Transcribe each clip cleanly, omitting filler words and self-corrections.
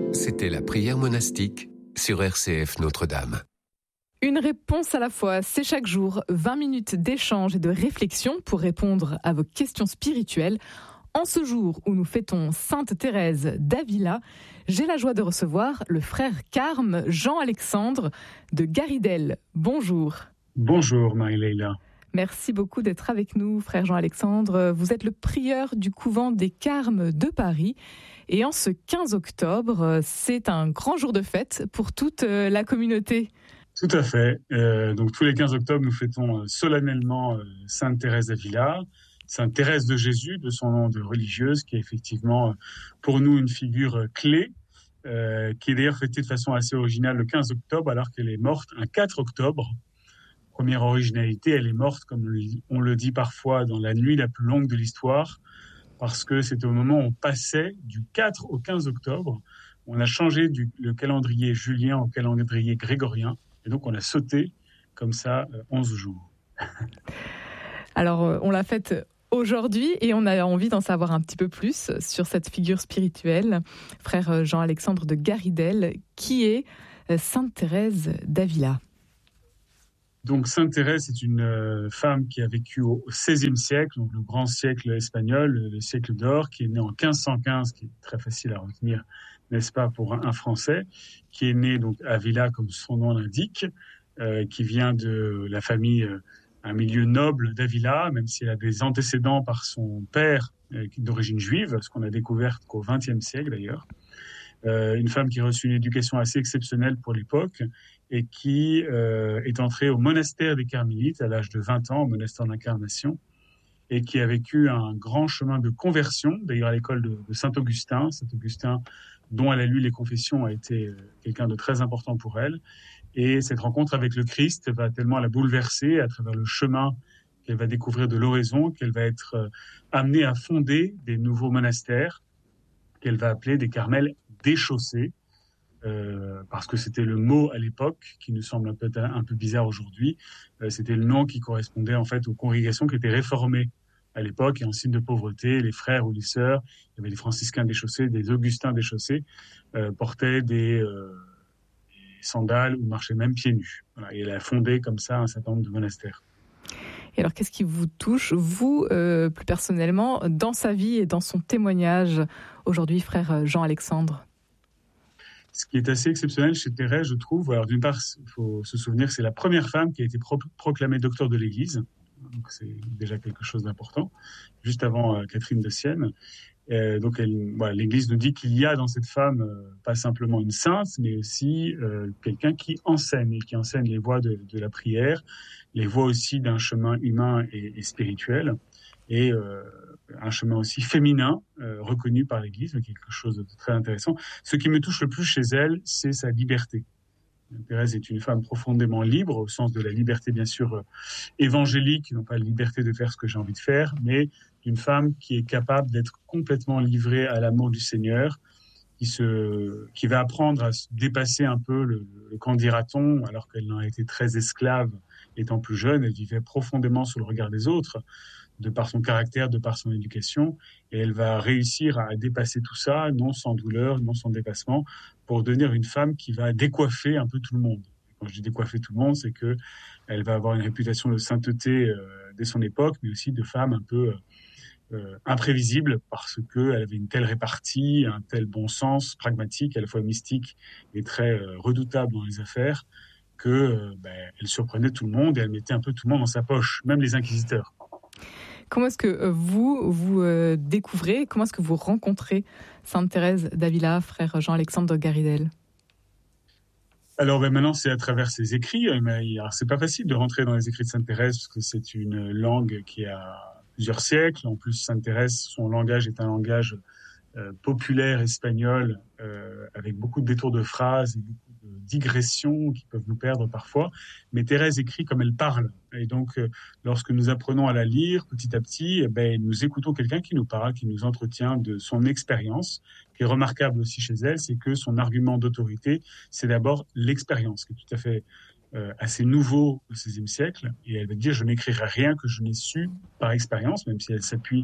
C'était la prière monastique sur RCF Notre-Dame. Une réponse à la fois, c'est chaque jour 20 minutes d'échange et de réflexion pour répondre à vos questions spirituelles. En ce jour où nous fêtons Sainte Thérèse d'Avila, j'ai la joie de recevoir le frère Carme Jean-Alexandre de Garidel. Bonjour. Bonjour Marie-Leila. Merci beaucoup d'être avec nous, frère Jean-Alexandre. Vous êtes le prieur du couvent des Carmes de Paris. Et en ce 15 octobre, c'est un grand jour de fête pour toute la communauté. Tout à fait. Donc tous les 15 octobre, nous fêtons solennellement Sainte Thérèse d'Avila, Sainte Thérèse de Jésus, de son nom de religieuse, qui est effectivement pour nous une figure clé, qui est d'ailleurs fêtée de façon assez originale le 15 octobre, alors qu'elle est morte un 4 octobre. Première originalité, elle est morte, comme on le dit parfois, dans la nuit la plus longue de l'histoire, parce que c'était au moment où on passait du 4 au 15 octobre. On a changé le calendrier julien au calendrier grégorien, et donc on a sauté comme ça 11 jours. Alors, on l'a faite aujourd'hui et on a envie d'en savoir un petit peu plus sur cette figure spirituelle. Frère Jean-Alexandre de Garidel, qui est Sainte Thérèse d'Avila? Donc Sainte Thérèse, c'est une femme qui a vécu au XVIe siècle, donc le grand siècle espagnol, le siècle d'or, qui est née en 1515, qui est très facile à retenir, n'est-ce pas, pour un Français, qui est né donc à Avila, comme son nom l'indique, qui vient de la famille, un milieu noble d'Avila, même si elle a des antécédents par son père d'origine juive, ce qu'on a découvert qu'au XXe siècle d'ailleurs. Une femme qui a reçu une éducation assez exceptionnelle pour l'époque et qui est entrée au monastère des Carmélites à l'âge de 20 ans, au monastère d'Incarnation, et qui a vécu un grand chemin de conversion, d'ailleurs à l'école de Saint-Augustin. Saint-Augustin, dont elle a lu les confessions, a été quelqu'un de très important pour elle. Et cette rencontre avec le Christ va tellement la bouleverser à travers le chemin qu'elle va découvrir de l'oraison, qu'elle va être amenée à fonder des nouveaux monastères qu'elle va appeler des Carmels déchaussés, parce que c'était le mot à l'époque, qui nous semble un peu bizarre aujourd'hui. C'était le nom qui correspondait en fait aux congrégations qui étaient réformées à l'époque, et en signe de pauvreté, les frères ou les sœurs, il y avait des franciscains déchaussés, des augustins déchaussés, portaient des sandales ou marchaient même pieds nus. Voilà, et elle a fondé comme ça un certain nombre de monastères. Et alors, qu'est-ce qui vous touche, vous, plus personnellement, dans sa vie et dans son témoignage aujourd'hui, frère Jean-Alexandre? Ce qui est assez exceptionnel chez Thérèse, je trouve, alors d'une part, il faut se souvenir que c'est la première femme qui a été proclamée docteur de l'Église, donc c'est déjà quelque chose d'important, juste avant Catherine de Sienne. Donc l'Église nous dit qu'il y a dans cette femme pas simplement une sainte, mais aussi quelqu'un qui enseigne, et qui enseigne les voies de la prière, les voies aussi d'un chemin humain et spirituel, et un chemin aussi féminin reconnu par l'Église, quelque chose de très intéressant. Ce qui me touche le plus chez elle, c'est sa liberté. Thérèse est une femme profondément libre, au sens de la liberté bien sûr évangélique, non pas la liberté de faire ce que j'ai envie de faire, mais une femme qui est capable d'être complètement livrée à l'amour du Seigneur, qui va apprendre à se dépasser un peu le qu'en dira-t-on, alors qu'elle en a été très esclave étant plus jeune. Elle vivait profondément sous le regard des autres, de par son caractère, de par son éducation, et elle va réussir à dépasser tout ça, non sans douleur, non sans dépassement, pour devenir une femme qui va décoiffer un peu tout le monde. Quand je dis décoiffer tout le monde, c'est que elle va avoir une réputation de sainteté dès son époque, mais aussi de femme un peu imprévisible, parce qu'elle avait une telle répartie, un tel bon sens pragmatique, à la fois mystique et très redoutable dans les affaires, que elle surprenait tout le monde et elle mettait un peu tout le monde dans sa poche, même les inquisiteurs. Comment est-ce que vous découvrez, comment est-ce que vous rencontrez Sainte Thérèse d'Avila, frère Jean-Alexandre de Garidel? Alors maintenant, c'est à travers ses écrits. Mais alors, c'est pas facile de rentrer dans les écrits de Sainte Thérèse parce que c'est une langue qui a plusieurs siècles. En plus, Sainte Thérèse, son langage est un langage populaire espagnol avec beaucoup de détours de phrases et beaucoup de digressions qui peuvent nous perdre parfois. Mais Thérèse écrit comme elle parle. Et donc, lorsque nous apprenons à la lire petit à petit, nous écoutons quelqu'un qui nous parle, qui nous entretient de son expérience. Ce qui est remarquable aussi chez elle, c'est que son argument d'autorité, c'est d'abord l'expérience, qui est tout à fait assez nouveau au XVIe siècle. Et elle va dire, je n'écrirai rien que je n'ai su par expérience, même si elle s'appuie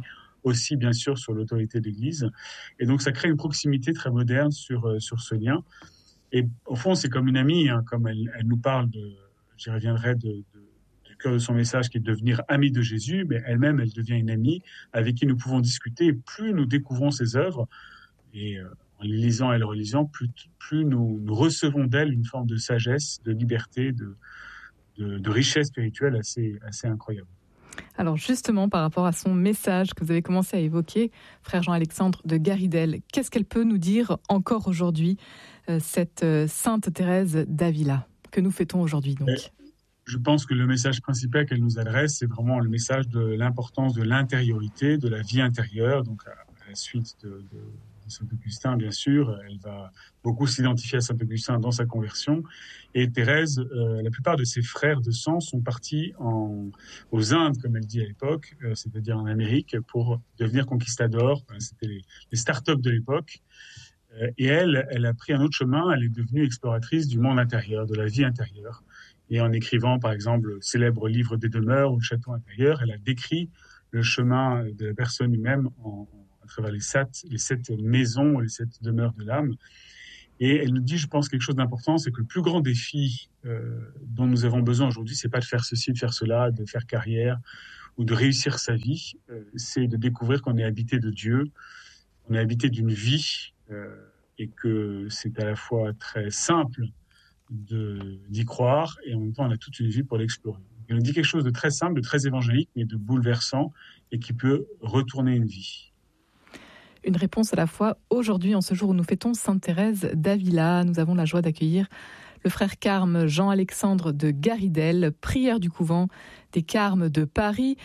aussi bien sûr sur l'autorité de l'Église. Et donc ça crée une proximité très moderne sur ce lien. Et au fond, c'est comme une amie, hein, comme elle nous parle j'y reviendrai du cœur de son message qui est de devenir amie de Jésus, mais elle-même, elle devient une amie avec qui nous pouvons discuter. Et plus nous découvrons ses œuvres, et en les lisant et les relisant, plus nous recevons d'elle une forme de sagesse, de liberté, de richesse spirituelle assez incroyable. Alors justement, par rapport à son message que vous avez commencé à évoquer, frère Jean-Alexandre de Garidel, qu'est-ce qu'elle peut nous dire encore aujourd'hui, cette Sainte Thérèse d'Avila, que nous fêtons aujourd'hui donc? Je pense que le message principal qu'elle nous adresse, c'est vraiment le message de l'importance de l'intériorité, de la vie intérieure, donc à la suite de Saint-Augustin, bien sûr. Elle va beaucoup s'identifier à Saint-Augustin dans sa conversion. Et Thérèse, la plupart de ses frères de sang sont partis aux Indes, comme elle dit à l'époque, c'est-à-dire en Amérique, pour devenir conquistadors. C'était les start-up de l'époque. Et elle a pris un autre chemin. Elle est devenue exploratrice du monde intérieur, de la vie intérieure. Et en écrivant, par exemple, le célèbre livre des demeures ou le château intérieur, elle a décrit le chemin de la personne humaine à travers les 7 maisons, les 7 demeures de l'âme. Et elle nous dit, je pense, quelque chose d'important, c'est que le plus grand défi dont nous avons besoin aujourd'hui, c'est pas de faire ceci, de faire cela, de faire carrière ou de réussir sa vie, c'est de découvrir qu'on est habité de Dieu, on est habité d'une vie, et que c'est à la fois très simple d'y croire, et en même temps on a toute une vie pour l'explorer. Elle nous dit quelque chose de très simple, de très évangélique, mais de bouleversant, et qui peut retourner une vie. Une réponse à la fois aujourd'hui, en ce jour où nous fêtons Sainte Thérèse d'Avila. Nous avons la joie d'accueillir le frère Carme Jean-Alexandre de Garidel, prieur du couvent des Carmes de Paris,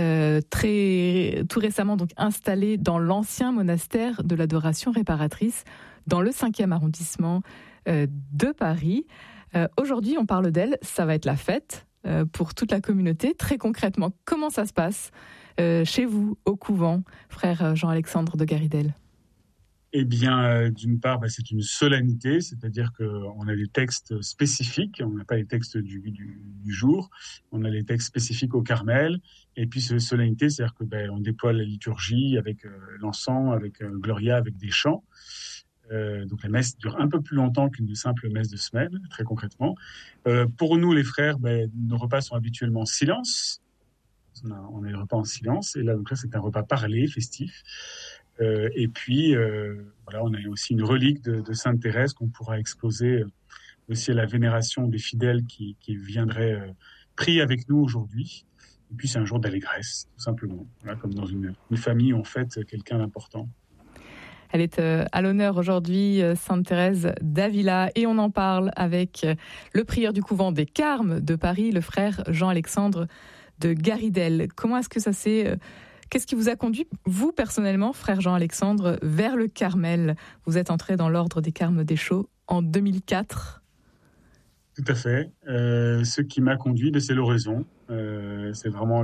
tout récemment donc installé dans l'ancien monastère de l'adoration réparatrice, dans le 5e arrondissement de Paris. Aujourd'hui, on parle d'elle, ça va être la fête pour toute la communauté. Très concrètement, comment ça se passe chez vous, au couvent, frère Jean-Alexandre de Garidel? Eh bien, d'une part, c'est une solennité, c'est-à-dire qu'on a des textes spécifiques, on n'a pas les textes du jour, on a les textes spécifiques au Carmel, et puis cette solennité, c'est-à-dire que on déploie la liturgie avec l'encens, avec Gloria, avec des chants. Donc la messe dure un peu plus longtemps qu'une simple messe de semaine, très concrètement. Pour nous, les frères, nos repas sont habituellement en silence. On a les repas en silence, et là, donc là, c'est un repas parlé, festif. Et puis, on a aussi une relique de Sainte Thérèse qu'on pourra exposer aussi à la vénération des fidèles qui viendraient prier avec nous aujourd'hui. Et puis, c'est un jour d'allégresse, tout simplement. Voilà, comme dans une famille, on fête quelqu'un d'important. Elle est à l'honneur aujourd'hui, Sainte Thérèse d'Avila, et on en parle avec le prieur du couvent des Carmes de Paris, le frère Jean-Alexandre de Garidel. Comment est-ce que ça s'est... Qu'est-ce qui vous a conduit, vous personnellement, frère Jean-Alexandre, vers le Carmel? Vous êtes entré dans l'ordre des Carmes Deschaux en 2004. Tout à fait. Ce qui m'a conduit, c'est l'oraison. C'est vraiment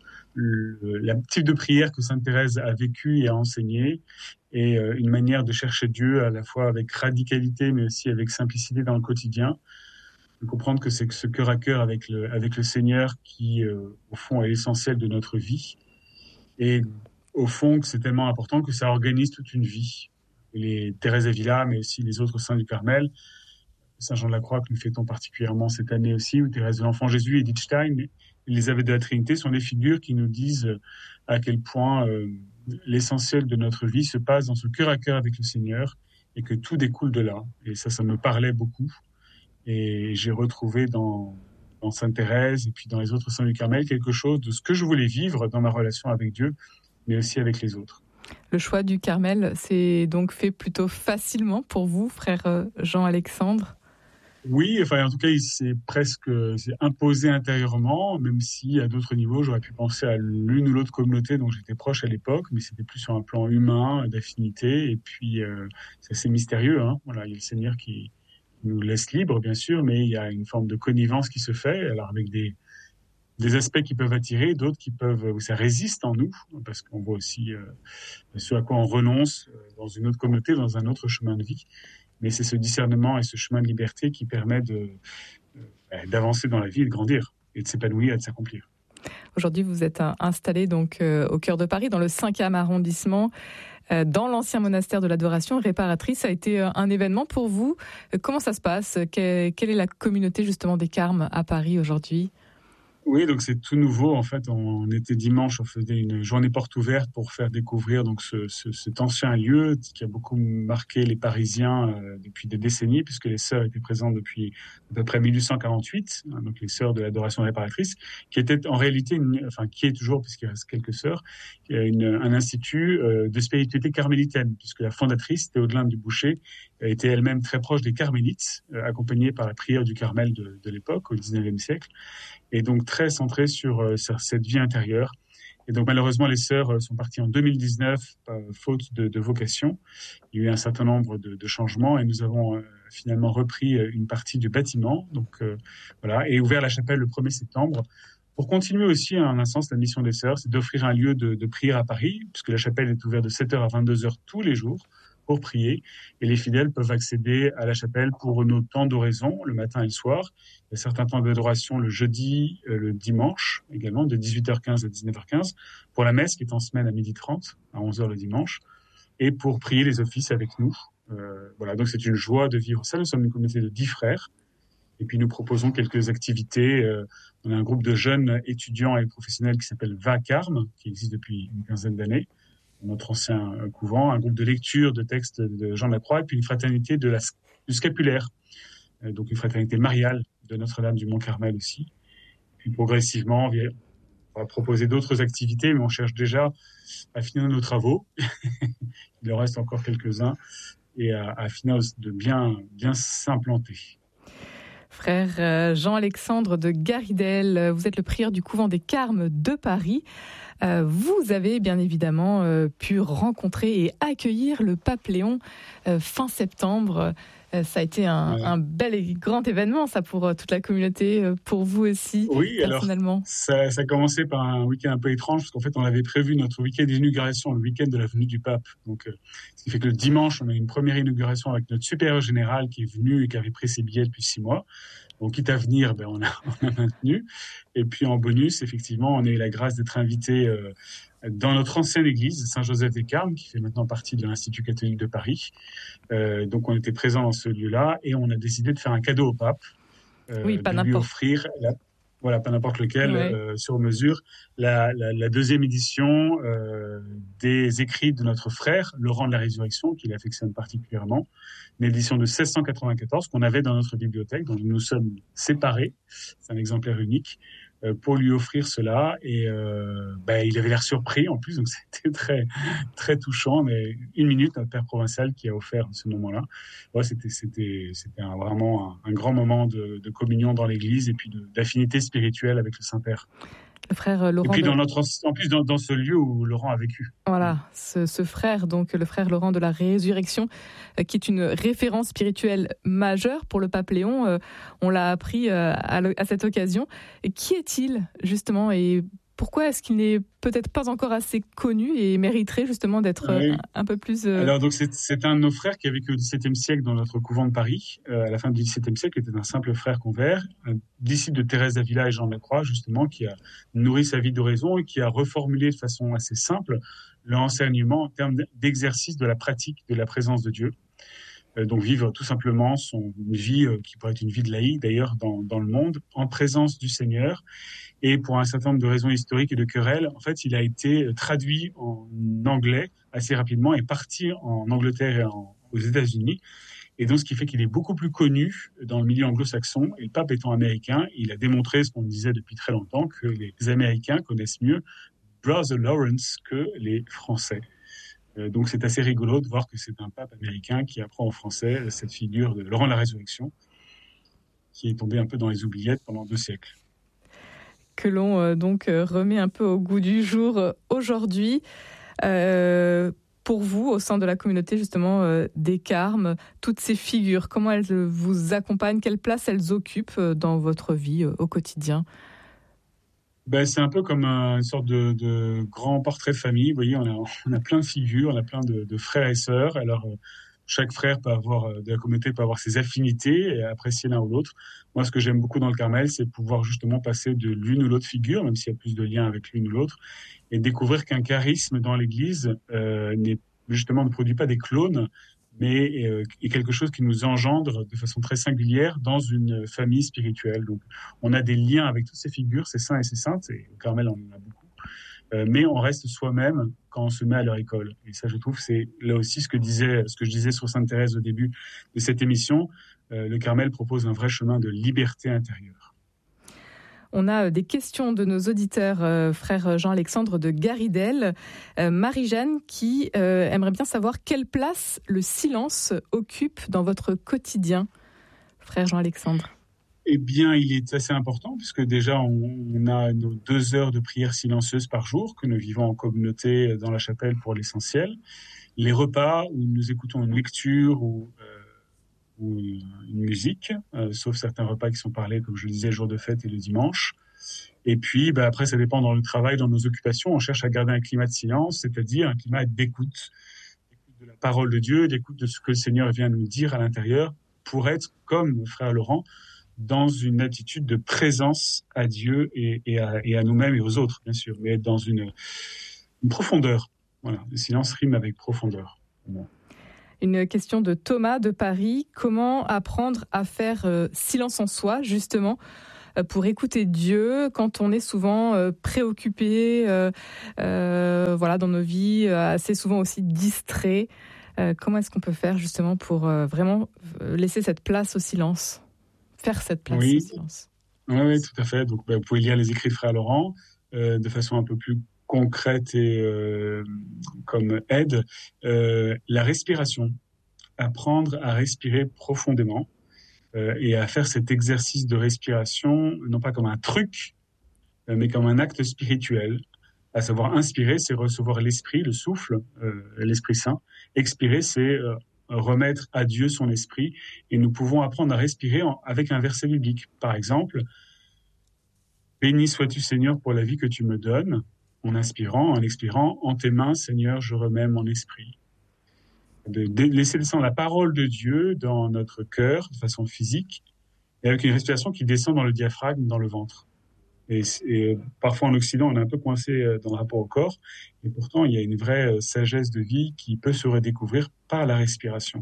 le type de prière que Sainte Thérèse a vécu et a enseigné, et une manière de chercher Dieu à la fois avec radicalité, mais aussi avec simplicité dans le quotidien. De comprendre que c'est ce cœur à cœur avec le Seigneur qui, au fond, est l'essentiel de notre vie. Et au fond, que c'est tellement important que ça organise toute une vie. Les Thérèse d'Avila, mais aussi les autres saints du Carmel, Saint Jean de la Croix que nous fêtons particulièrement cette année aussi, ou Thérèse de l'Enfant Jésus, Edith Stein, les Abbés de la Trinité sont des figures qui nous disent à quel point l'essentiel de notre vie se passe dans ce cœur à cœur avec le Seigneur, et que tout découle de là. Et ça me parlait beaucoup. Et j'ai retrouvé dans Sainte Thérèse et puis dans les autres saints du Carmel quelque chose de ce que je voulais vivre dans ma relation avec Dieu, mais aussi avec les autres. Le choix du Carmel s'est donc fait plutôt facilement pour vous, frère Jean-Alexandre? Oui, en tout cas, il s'est imposé intérieurement, même si à d'autres niveaux, j'aurais pu penser à l'une ou l'autre communauté dont j'étais proche à l'époque, mais c'était plus sur un plan humain, d'affinité, et puis c'est assez mystérieux. Voilà, il y a le Seigneur qui nous laisse libre, bien sûr, mais il y a une forme de connivence qui se fait, alors avec des aspects qui peuvent attirer, d'autres où ça résiste en nous, parce qu'on voit aussi ce à quoi on renonce dans une autre communauté, dans un autre chemin de vie. Mais c'est ce discernement et ce chemin de liberté qui permet d'avancer dans la vie et de grandir, et de s'épanouir et de s'accomplir. Aujourd'hui, vous êtes installé donc au cœur de Paris, dans le 5e arrondissement, dans l'ancien monastère de l'Adoration réparatrice. Ça a été un événement pour vous. Comment ça se passe ? Quelle est la communauté justement des Carmes à Paris aujourd'hui ? Oui, donc c'est tout nouveau. En fait, on était dimanche, on faisait une journée porte ouverte pour faire découvrir donc cet ancien lieu qui a beaucoup marqué les Parisiens depuis des décennies, puisque les sœurs étaient présentes depuis à peu près 1848, donc les sœurs de l'Adoration réparatrice, qui était en réalité, qui est toujours, puisqu'il reste quelques sœurs, un institut de spiritualité carmélitaine, puisque la fondatrice, Théodelinde du Boucher, était elle-même très proche des carmélites, accompagnée par la prière du Carmel de l'époque, au XIXe siècle. Et donc très centré sur cette vie intérieure. Et donc malheureusement, les sœurs sont parties en 2019, faute de vocation. Il y a eu un certain nombre de changements et nous avons finalement repris une partie du bâtiment, donc voilà, et ouvert la chapelle le 1er septembre. Pour continuer aussi, en un sens, la mission des sœurs, c'est d'offrir un lieu de prière à Paris, puisque la chapelle est ouverte de 7h à 22h tous les jours pour prier. Et les fidèles peuvent accéder à la chapelle pour nos temps d'oraison, le matin et le soir. Il y a certains temps d'adoration le jeudi, le dimanche également, de 18h15 à 19h15, pour la messe qui est en semaine à 12h30, à 11h le dimanche, et pour prier les offices avec nous. Voilà, donc c'est une joie de vivre ça. Nous sommes une communauté de 10 frères. Et puis nous proposons quelques activités. On a un groupe de jeunes étudiants et professionnels qui s'appelle VACARM, qui existe depuis une quinzaine d'années, notre ancien couvent, un groupe de lecture de textes de Jean de la Croix, et puis une fraternité du scapulaire, donc une fraternité mariale de Notre-Dame du Mont-Carmel aussi. Puis progressivement, on va proposer d'autres activités, mais on cherche déjà à finir nos travaux. Il en reste encore quelques-uns, et à finir de bien s'implanter. Frère Jean-Alexandre de Garidel, vous êtes le prieur du couvent des Carmes de Paris. Vous avez bien évidemment pu rencontrer et accueillir le pape Léon fin septembre. Ça a été un bel et grand événement, ça, pour toute la communauté, pour vous aussi, oui, personnellement. Alors, ça a commencé par un week-end un peu étrange, parce qu'en fait, on avait prévu notre week-end d'inauguration, le week-end de la venue du pape. Donc, ce qui fait que le dimanche, on a eu une première inauguration avec notre supérieur général qui est venu et qui avait pris ses billets depuis 6 mois. Donc, quitte à venir, on a maintenu. Et puis, en bonus, effectivement, on a eu la grâce d'être invité dans notre ancienne église, Saint-Joseph-des-Carmes, qui fait maintenant partie de l'Institut catholique de Paris. Donc, on était présents dans ce lieu-là et on a décidé de faire un cadeau au pape. Oui, pas n'importe. Lui offrir, pas n'importe lequel, sur mesure, la deuxième édition des écrits de notre frère, Laurent de la Résurrection, qu'il affectionne particulièrement, une édition de 1694 qu'on avait dans notre bibliothèque, dont nous nous sommes séparés. C'est un exemplaire unique. Pour lui offrir cela, et il avait l'air surpris en plus, donc c'était très très touchant. Mais une minute, notre père provincial qui a offert ce moment-là. C'était vraiment un grand moment de communion dans l'Église et puis d'affinité spirituelle avec le Saint-Père. Le frère Laurent. Et puis en plus dans ce lieu où Laurent a vécu. Voilà, ce frère, donc le frère Laurent de la Résurrection, qui est une référence spirituelle majeure pour le pape Léon. On l'a appris à cette occasion. Et qui est-il justement, et pourquoi est-ce qu'il n'est peut-être pas encore assez connu et mériterait justement d'être un peu plus... Alors donc c'est un de nos frères qui a vécu au XVIIe siècle dans notre couvent de Paris, à la fin du XVIIe siècle, qui était un simple frère convert, un disciple de Thérèse d'Avila et Jean de la Croix, justement, qui a nourri sa vie d'oraison et qui a reformulé de façon assez simple l'enseignement en termes d'exercice de la pratique de la présence de Dieu. Donc vivre tout simplement une vie qui pourrait être une vie de laïc d'ailleurs dans le monde, en présence du Seigneur. Et pour un certain nombre de raisons historiques et de querelles, en fait, il a été traduit en anglais assez rapidement et parti en Angleterre et aux États-Unis. Et donc, ce qui fait qu'il est beaucoup plus connu dans le milieu anglo-saxon. Et le pape étant américain, il a démontré ce qu'on disait depuis très longtemps, que les Américains connaissent mieux Brother Lawrence que les Français. Donc, c'est assez rigolo de voir que c'est un pape américain qui apprend aux Français cette figure de Laurent de la Résurrection, qui est tombé un peu dans les oubliettes pendant 2 siècles. Que l'on remet un peu au goût du jour aujourd'hui. Pour vous, au sein de la communauté justement des Carmes, toutes ces figures, comment elles vous accompagnent, quelle place elles occupent dans votre vie au quotidien ? C'est un peu comme une sorte de grand portrait de famille. Vous voyez, on a plein de figures, on a plein de frères et sœurs. Alors, chaque frère de la communauté peut avoir ses affinités et apprécier l'un ou l'autre. Moi, ce que j'aime beaucoup dans le Carmel, c'est pouvoir justement passer de l'une ou l'autre figure, même s'il y a plus de liens avec l'une ou l'autre, et découvrir qu'un charisme dans l'Église ne produit pas des clones, mais est quelque chose qui nous engendre de façon très singulière dans une famille spirituelle. Donc, on a des liens avec toutes ces figures, ces saints et ces saintes, et au Carmel, on en a beaucoup. Mais on reste soi-même quand on se met à leur école. Et ça, je trouve, c'est là aussi ce que je disais sur Sainte Thérèse au début de cette émission. Le Carmel propose un vrai chemin de liberté intérieure. On a des questions de nos auditeurs, frère Jean-Alexandre de Garidel. Marie-Jeanne qui aimerait bien savoir quelle place le silence occupe dans votre quotidien, frère Jean-Alexandre. Eh bien, il est assez important puisque déjà, on a nos 2 heures de prière silencieuse par jour que nous vivons en communauté dans la chapelle pour l'essentiel. Les repas où nous écoutons une lecture ou une musique, sauf certains repas qui sont parlés, comme je le disais, le jour de fête et le dimanche. Et puis, après, ça dépend dans le travail, dans nos occupations. On cherche à garder un climat de silence, c'est-à-dire un climat d'écoute de la parole de Dieu, d'écoute de ce que le Seigneur vient nous dire à l'intérieur pour être, comme le frère Laurent, dans une attitude de présence à Dieu et à nous-mêmes et aux autres, bien sûr, mais être dans une profondeur. Voilà, le silence rime avec profondeur. Une question de Thomas de Paris. Comment apprendre à faire silence en soi, justement, pour écouter Dieu quand on est souvent préoccupé, dans nos vies, assez souvent aussi distrait. Comment est-ce qu'on peut faire, justement, pour vraiment laisser cette place au silence ? Faire cette place au silence. Oui, tout à fait. Donc, vous pouvez lire les écrits de frère Laurent de façon un peu plus concrète et comme aide. La respiration. Apprendre à respirer profondément et à faire cet exercice de respiration, non pas comme un truc, mais comme un acte spirituel. À savoir, inspirer, c'est recevoir l'esprit, le souffle, l'Esprit Saint. Expirer, c'est remettre à Dieu son esprit, et nous pouvons apprendre à respirer avec un verset biblique. Par exemple, « Béni sois-tu, Seigneur, pour la vie que tu me donnes », en inspirant, en expirant, « En tes mains, Seigneur, je remets mon esprit ». De laisser descendre la parole de Dieu dans notre cœur, de façon physique, et avec une respiration qui descend dans le diaphragme, dans le ventre. Et parfois en Occident, on est un peu coincé dans le rapport au corps, et pourtant il y a une vraie sagesse de vie qui peut se redécouvrir par la respiration.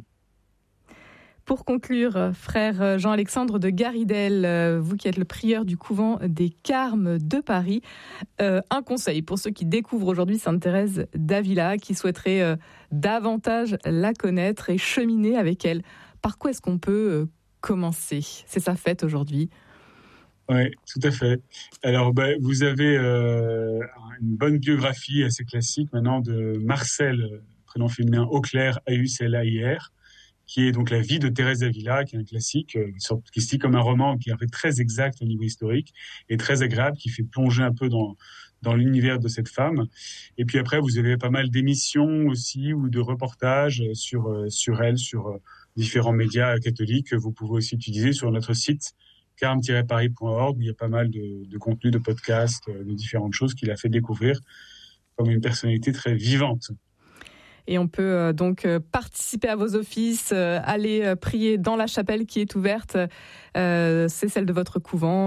Pour conclure, frère Jean-Alexandre de Garidel, vous qui êtes le prieur du couvent des Carmes de Paris, un conseil pour ceux qui découvrent aujourd'hui Sainte Thérèse d'Avila, qui souhaiteraient davantage la connaître et cheminer avec elle. Par quoi est-ce qu'on peut commencer ? C'est sa fête aujourd'hui. Oui, tout à fait. Alors, vous avez une bonne biographie assez classique maintenant de Marcel, prénom féminin Auclair, A-U-C-L-A-I-R, qui est donc la vie de Thérèse d'Avila, qui est un classique, qui se lit comme un roman, qui est en fait très exact au niveau historique et très agréable, qui fait plonger un peu dans l'univers de cette femme. Et puis après, vous avez pas mal d'émissions aussi ou de reportages sur elle, sur différents médias catholiques que vous pouvez aussi utiliser sur notre site carme-paris.org, où il y a pas mal de contenus, de podcasts, de différentes choses qu'il a fait découvrir comme une personnalité très vivante. Et on peut donc participer à vos offices, aller prier dans la chapelle qui est ouverte. C'est celle de votre couvent,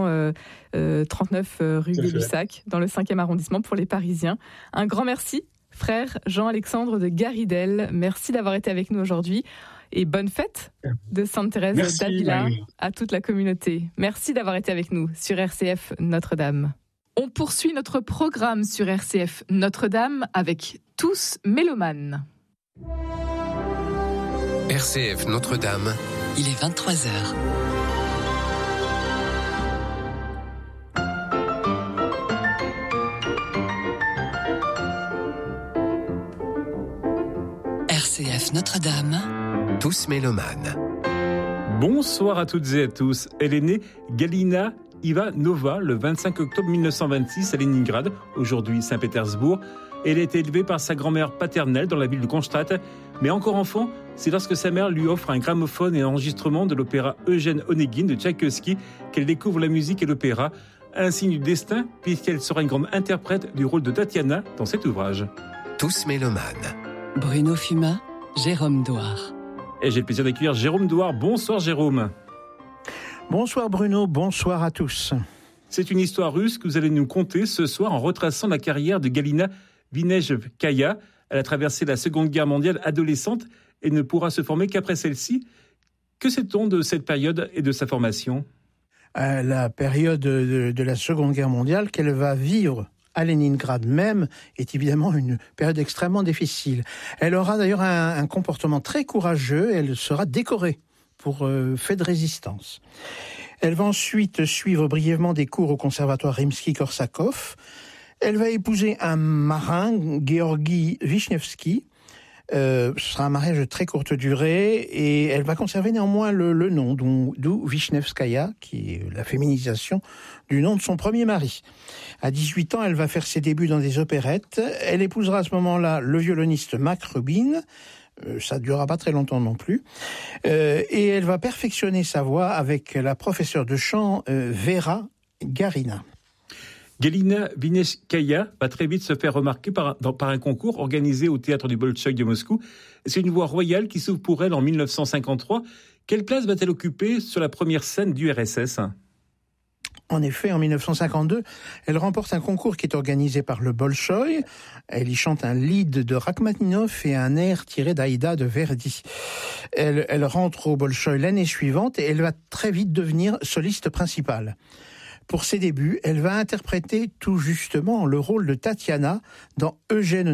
39 rue Gay-Lussac, dans le 5e arrondissement pour les Parisiens. Un grand merci, frère Jean-Alexandre de Garidel. Merci d'avoir été avec nous aujourd'hui. Et bonne fête de Sainte Thérèse d'Avila à toute la communauté. Merci d'avoir été avec nous sur RCF Notre-Dame. On poursuit notre programme sur RCF Notre-Dame avec Tous mélomanes. RCF Notre-Dame. Il est 23h. RCF Notre-Dame. Tous mélomanes. Bonsoir à toutes et à tous. Elle est née Galina Ivanova le 25 octobre 1926 à Leningrad, aujourd'hui Saint-Pétersbourg. Elle a été élevée par sa grand-mère paternelle dans la ville de Kronstadt. Mais encore enfant, c'est lorsque sa mère lui offre un gramophone et un enregistrement de l'opéra Eugène Onegin de Tchaïkovski qu'elle découvre la musique et l'opéra. Un signe du destin, puisqu'elle sera une grande interprète du rôle de Tatiana dans cet ouvrage. Tous mélomanes. Bruno Fumat, Jérôme Douard. Et j'ai le plaisir d'accueillir Jérôme Douard. Bonsoir Jérôme. Bonsoir Bruno, bonsoir à tous. C'est une histoire russe que vous allez nous conter ce soir en retraçant la carrière de Galina Vinejskaya. Elle a traversé la Seconde Guerre mondiale adolescente et ne pourra se former qu'après celle-ci. Que sait-on de cette période et de sa formation ? La période de la Seconde Guerre mondiale qu'elle va vivre à Leningrad même est évidemment une période extrêmement difficile. Elle aura d'ailleurs un comportement très courageux et elle sera décorée pour fait de résistance. Elle va ensuite suivre brièvement des cours au conservatoire Rimsky-Korsakov. Elle va épouser un marin, Georgi Vishnevsky. Ce sera un mariage de très courte durée et elle va conserver néanmoins le nom, d'où Vishnevskaya, qui est la féminisation du nom de son premier mari. À 18 ans, elle va faire ses débuts dans des opérettes. Elle épousera à ce moment-là le violoniste Mac Rubin. Ça ne durera pas très longtemps non plus. Et elle va perfectionner sa voix avec la professeure de chant Vera Garina. Galina Vinejskaya va très vite se faire remarquer par un concours organisé au théâtre du Bolchoï de Moscou. C'est une voie royale qui s'ouvre pour elle en 1953. Quelle place va-t-elle occuper sur la première scène du RSS ? En effet, en 1952, elle remporte un concours qui est organisé par le Bolchoï. Elle y chante un lied de Rachmaninov et un air tiré d'Aïda de Verdi. Elle rentre au Bolchoï l'année suivante et elle va très vite devenir soliste principale. Pour ses débuts, elle va interpréter tout justement le rôle de Tatiana dans Eugène